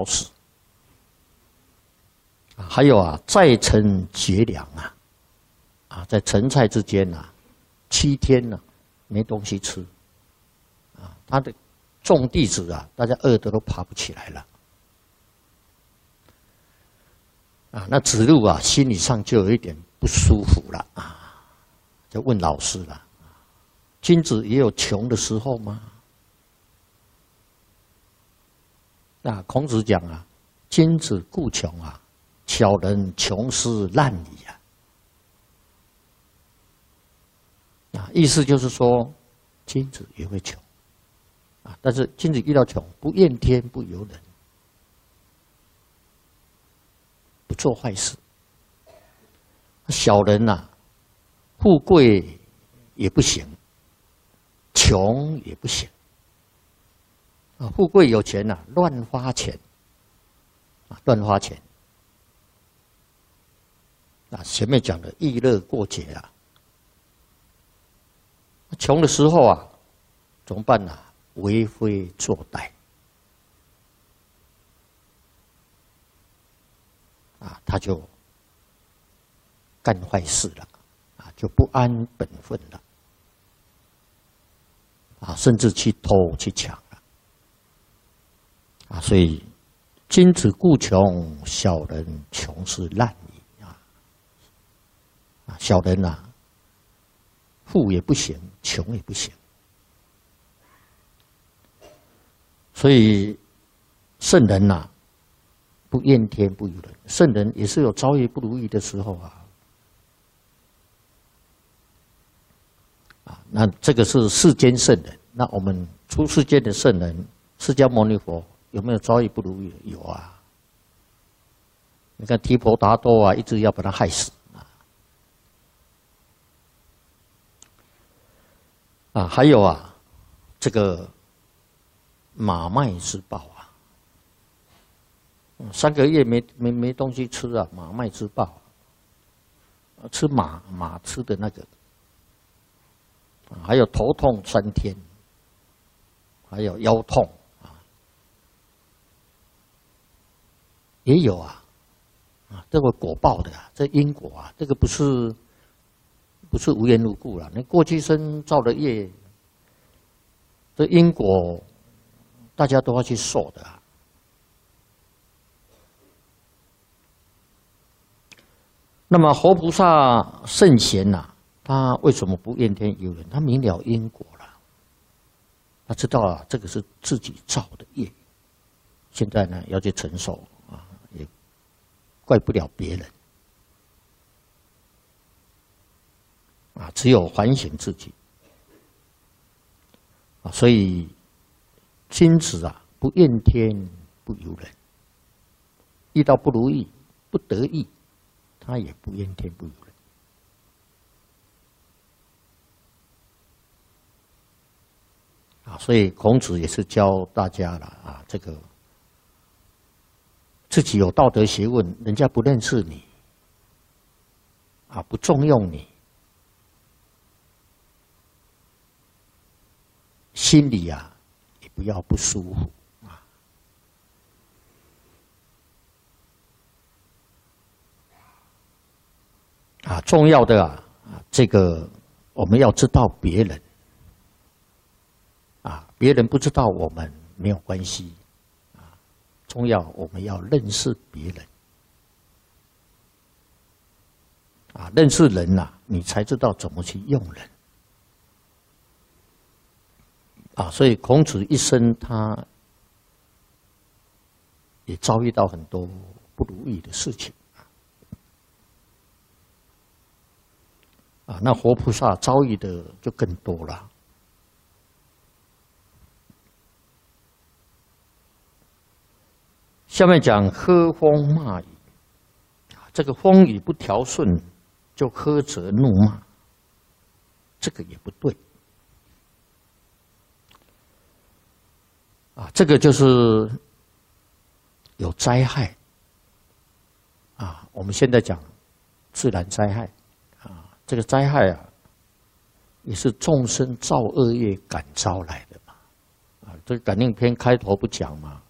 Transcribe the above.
老死。还有啊，再陈绝粮在陈菜之间7天没东西吃他的众弟子大家饿得都爬不起来了那子路心理上就有一点不舒服了就问老师了：君子也有穷的时候吗？那孔子讲君子固穷小人穷斯滥矣意思就是说，君子也会穷但是君子遇到穷，不怨天不尤人，不做坏事。小人富贵也不行，穷也不行富贵有钱乱花钱乱花钱前面讲的逸乐过节穷的时候怎么办为非作歹他就干坏事了就不安本分了甚至去偷去抢了所以君子固穷，小人穷斯滥矣小人富也不行，穷也不行。所以圣人不怨天不尤人，圣人也是有遭遇不如意的时候那这个是世间圣人，那我们出世间的圣人，释迦牟尼佛有没有遭遇不如意？有你看提婆达多一直要把他害死还有这个马麦之宝3个月没东西吃马麦之宝吃马吃的那个还有头痛3天，还有腰痛也有这个果报的这因果这个不是无缘无故了。你过去生造的业，这因果大家都要去受的那么活菩萨圣贤他为什么不怨天尤人？他明了因果了，他知道这个是自己造的业，现在要去承受也怪不了别人只有反省自己所以君子不怨天不尤人，遇到不如意不得意，他也不怨天不尤人所以孔子也是教大家了这个自己有道德学问，人家不认识你不重用你，心里也不要不舒服重要的这个我们要知道别人别人不知道我们没有关系重要我们要认识别人认识人你才知道怎么去用人所以孔子一生他也遭遇到很多不如意的事情那活菩萨遭遇的就更多了。下面讲呵风骂雨，这个风雨不调顺就呵责怒骂，这个也不对这个就是有灾害我们现在讲自然灾害这个灾害也是众生造恶业感召来的嘛这个感应篇开头不讲嘛